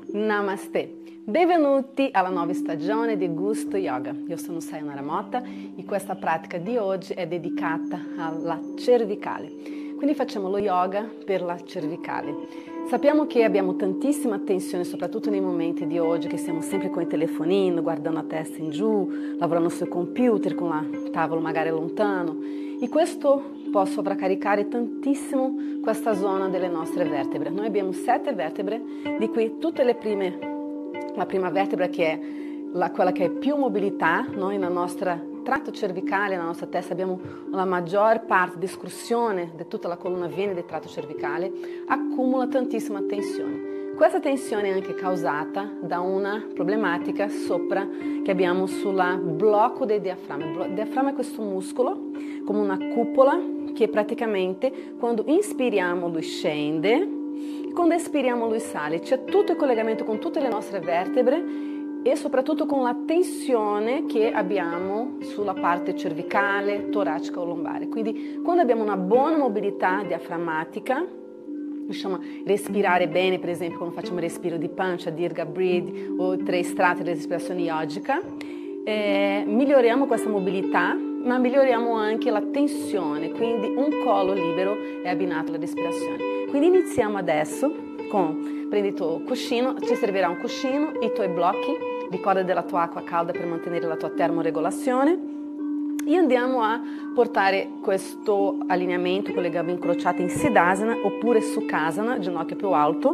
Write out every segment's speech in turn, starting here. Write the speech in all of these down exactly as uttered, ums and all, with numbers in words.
Namaste! Benvenuti alla nuova stagione di Gusto Yoga. Io sono Sayonara Motta e questa pratica di oggi è dedicata alla cervicale. Quindi facciamo lo yoga per la cervicale. Sappiamo che abbiamo tantissima tensione, soprattutto nei momenti di oggi, che siamo sempre con il telefonino, guardando a testa in giù, lavorando sul computer, con il tavolo magari lontano. E questo può sovraccaricare tantissimo questa zona delle nostre vertebre. Noi abbiamo sette vertebre, di cui tutte le prime, la prima vertebra che è la, quella che è più mobilità, noi nel nostro tratto cervicale, nella nostra testa abbiamo la maggior parte di escursione di tutta la colonna viene del tratto cervicale, accumula tantissima tensione. Questa tensione è anche causata da una problematica sopra che abbiamo sul blocco del diaframma. Il diaframma è questo muscolo, come una cupola, che praticamente quando inspiriamo lui scende, quando espiriamo lui sale. C'è tutto il collegamento con tutte le nostre vertebre e soprattutto con la tensione che abbiamo sulla parte cervicale, toracica o lombare. Quindi quando abbiamo una buona mobilità diaframmatica, riusciamo a respirare bene, per esempio quando facciamo respiro di pancia, Dirga Breathe o tre strati di respirazione yogica, eh, miglioriamo questa mobilità, ma miglioriamo anche la tensione, quindi un collo libero è abbinato alla respirazione. Quindi iniziamo adesso con, prendi il tuo cuscino, ci servirà un cuscino, i tuoi blocchi, ricorda della tua acqua calda per mantenere la tua termoregolazione e andiamo a portare questo allineamento con le gambe incrociate in Siddhasana oppure Sukhasana, ginocchio più alto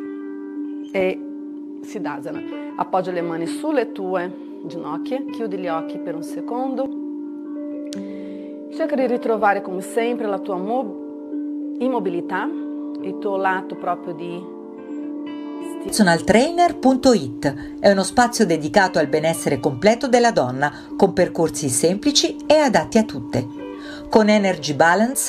e Siddhasana. Appoggia le mani sulle tue ginocchia, chiudi gli occhi per un secondo, cerca di ritrovare come sempre la tua immobilità, il tuo lato proprio di personal trainer punto it è uno spazio dedicato al benessere completo della donna con percorsi semplici e adatti a tutte. Con Energy Balance